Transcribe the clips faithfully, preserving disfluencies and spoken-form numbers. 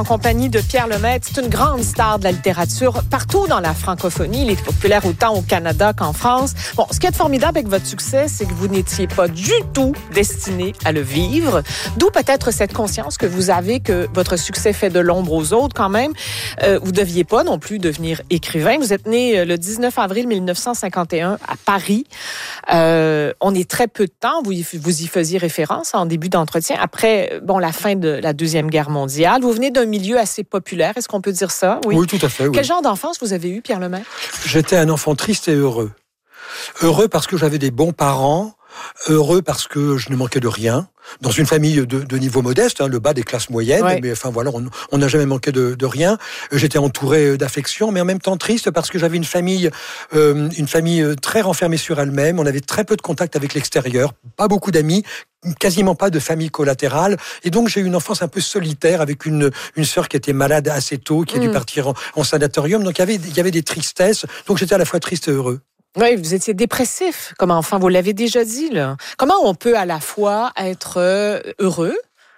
En compagnie de Pierre Lemaitre, c'est une grande star de la littérature partout dans la francophonie. Il est populaire autant au Canada qu'en France. Bon, ce qui est formidable avec votre succès, c'est que vous n'étiez pas du tout destiné à le vivre. D'où peut-être cette conscience que vous avez que votre succès fait de l'ombre aux autres quand même. Euh, vous ne deviez pas non plus devenir écrivain. Vous êtes né le dix-neuf avril mille neuf cent cinquante et un à Paris. Euh, on est très peu de temps. Vous y, vous y faisiez référence en début d'entretien. Après, bon, la fin de la Deuxième Guerre mondiale. Vous venez d'un milieu assez populaire, est-ce qu'on peut dire ça? Oui, oui tout à fait. Oui. Quel genre d'enfance vous avez eu, Pierre Lemaitre? J'étais un enfant triste et heureux. Heureux parce que j'avais des bons parents, heureux parce que je ne manquais de rien. Dans une famille de, de niveau modeste, hein, le bas des classes moyennes, ouais. mais enfin voilà, on n'a jamais manqué de, de rien. J'étais entouré d'affection, mais en même temps triste parce que j'avais une famille, euh, une famille très renfermée sur elle-même. On avait très peu de contact avec l'extérieur, pas beaucoup d'amis, quasiment pas de famille collatérale, et donc j'ai eu une enfance un peu solitaire avec une une sœur qui était malade assez tôt, qui a mmh. dû partir en, en sanatorium. Donc il y avait il y avait des tristesses. Donc j'étais à la fois triste et heureux. Oui, vous étiez dépressif comme enfant, vous l'avez déjà dit, là. Comment on peut à la fois être heureux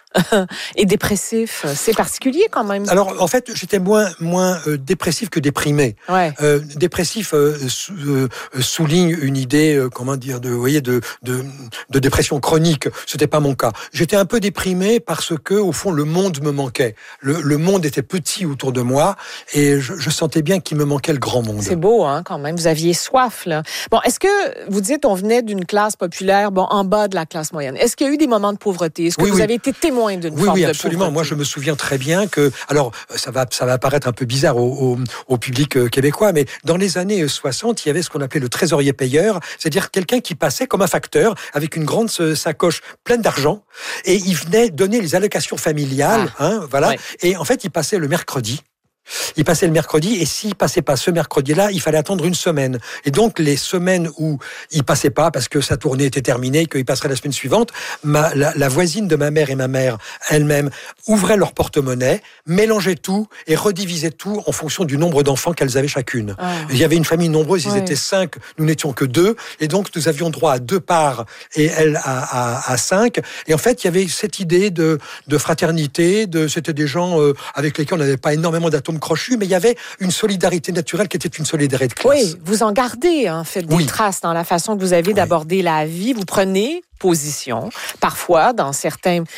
et dépressif? C'est particulier quand même. Alors, en fait, j'étais moins moins euh, dépressif que déprimé. Ouais. Euh, dépressif euh, sou, euh, souligne une idée, euh, comment dire, de, vous voyez, de, de de dépression chronique. C'était pas mon cas. J'étais un peu déprimé parce que, au fond, le monde me manquait. Le, le monde était petit autour de moi et je, je sentais bien qu'il me manquait le grand monde. C'est beau, hein, quand même. Vous aviez soif, là. Bon, est-ce que vous dites, on venait d'une classe populaire, bon, en bas de la classe moyenne. Est-ce qu'il y a eu des moments de pauvreté? Est-ce que oui, vous oui. avez été témoin d'une oui, forme oui, de absolument. pauvreté? Moi, je me souviens très bien que, alors, ça va, ça va paraître un peu bizarre au, au, au public québécois, mais dans les années soixante, il y avait ce qu'on appelait le trésorier payeur, c'est-à-dire quelqu'un qui passait comme un facteur avec une grande sacoche pleine d'argent et il venait donner les allocations familiales, ah, hein, voilà. Ouais. Et en fait, il passait le mercredi. Il passait le mercredi et s'il passait pas ce mercredi-là, il fallait attendre une semaine. Et donc les semaines où il passait pas parce que sa tournée était terminée, qu'il passerait la semaine suivante, ma, la, la voisine de ma mère et ma mère elle-même ouvraient leur porte-monnaie, mélangeaient tout et redivisaient tout en fonction du nombre d'enfants qu'elles avaient chacune. Ah. Il y avait une famille nombreuse, ils ouais. étaient cinq, nous n'étions que deux, et donc nous avions droit à deux parts et elle à, à, à cinq. Et en fait, il y avait cette idée de, de fraternité, de, c'était des gens euh, avec lesquels on n'avait pas énormément d'atomes crochus, mais il y avait une solidarité naturelle qui était une solidarité de classe. Oui, vous en gardez en fait des oui. traces dans la façon que vous avez oui. d'aborder la vie. Vous prenez position, parfois dans certains